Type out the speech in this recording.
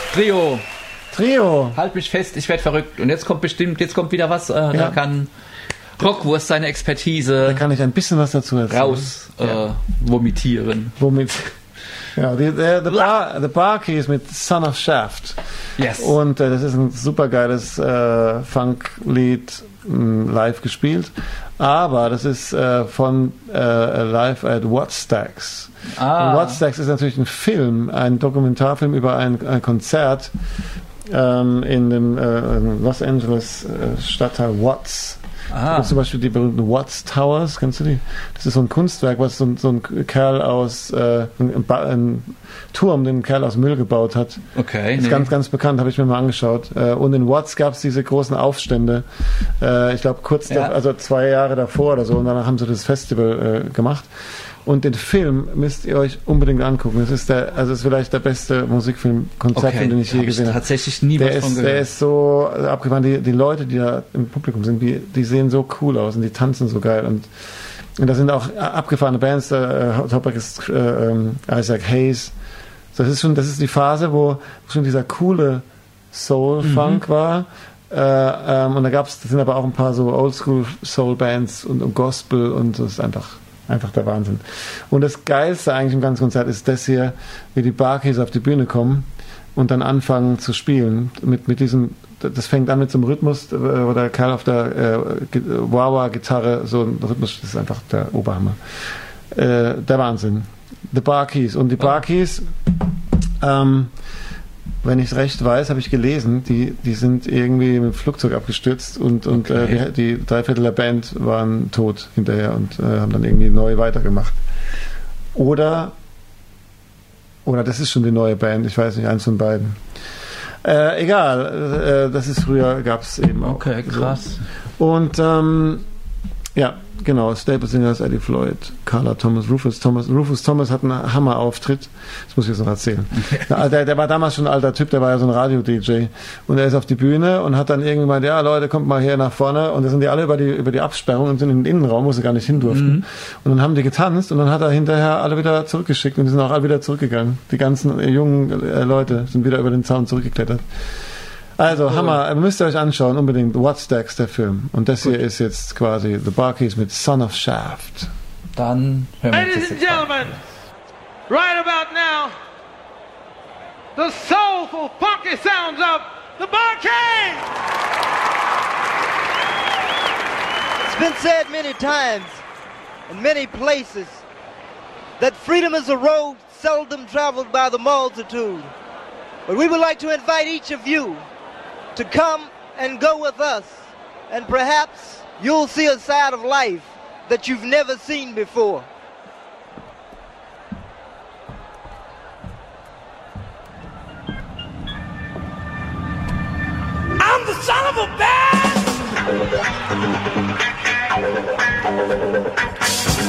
Trio. Halt mich fest, ich werde verrückt. Und jetzt kommt wieder was, da kann Rockwurst seine Expertise. Da kann ich ein bisschen was dazu erzählen. Vomitieren. Womit? Ja, The Barkeys mit Son of Shaft. Yes. Und das ist ein super geiles Funk-Lied, live gespielt. Aber das ist von Live at Wattstax. Und Wattstax ist natürlich ein Film, ein Dokumentarfilm über ein Konzert in dem Los Angeles Stadtteil Watts. Da gibt zum Beispiel die berühmten Watts Towers, kennst du die? Das ist so ein Kunstwerk, was so ein Kerl aus ein Turm, den ein Kerl aus Müll gebaut hat. Okay. Das ist ganz, ganz bekannt, habe ich mir mal angeschaut. Und in Watts gab es diese großen Aufstände. Ich glaube also 2 Jahre davor oder so, und danach haben sie das Festival gemacht. Und den Film müsst ihr euch unbedingt angucken. Es ist vielleicht der beste Musikfilm-Konzertfilm, den ich je gesehen habe. Tatsächlich nie was von gehört. Der ist so abgefahren. Die Leute, die da im Publikum sind, die sehen so cool aus und die tanzen so geil. Und da sind auch abgefahrene Bands. Topic ist Isaac Hayes. Das ist die Phase, wo schon dieser coole Soul-Funk war. Und da sind aber auch ein paar so Oldschool-Soul-Bands und Gospel, und das ist einfach der Wahnsinn. Und das Geilste eigentlich im ganzen Konzert ist das hier, wie die Barkeys auf die Bühne kommen und dann anfangen zu spielen. Mit diesem, das fängt an mit so einem Rhythmus, wo der Kerl auf der Wah-Wah-Gitarre so ein Rhythmus, das ist einfach der Oberhammer. Der Wahnsinn. The Barkeys. Und die Barkeys, wenn ich es recht weiß, habe ich gelesen, die sind irgendwie mit dem Flugzeug abgestürzt und die 3/4 der Band waren tot hinterher und haben dann irgendwie neu weitergemacht. Oder das ist schon die neue Band, ich weiß nicht, eins von beiden. Egal, das ist früher, gab es eben auch. Okay, krass. So. Und ja, genau, Staple Singers, Eddie Floyd, Carla Thomas, Rufus Thomas hat einen Hammer-Auftritt. Das muss ich jetzt noch erzählen. Der war damals schon ein alter Typ, der war ja so ein Radio-DJ. Und er ist auf die Bühne und hat dann irgendwann, ja Leute, kommt mal hier nach vorne. Und da sind die alle über die Absperrung und sind in den Innenraum, wo sie gar nicht hin durften. Und dann haben die getanzt und dann hat er hinterher alle wieder zurückgeschickt und die sind auch alle wieder zurückgegangen. Die ganzen jungen Leute sind wieder über den Zaun zurückgeklettert. Also, Hammer, müsst ihr euch anschauen, unbedingt. Wattstax, der Film. Und das hier ist jetzt quasi The Barkeys mit Son of Shaft. Dann hören wir uns das Ladies and gentlemen, right about now, the soulful, funky sounds of The Barkeys! It's been said many times, in many places, that freedom is a road seldom traveled by the multitude. But we would like to invite each of you to come and go with us, and perhaps you'll see a side of life that you've never seen before. I'm the son of a bitch!